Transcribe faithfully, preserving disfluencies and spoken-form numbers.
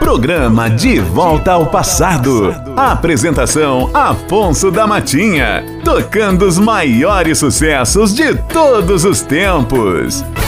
Programa De Volta ao Passado. Apresentação Afonso da Matinha. Tocando os maiores sucessos de todos os tempos.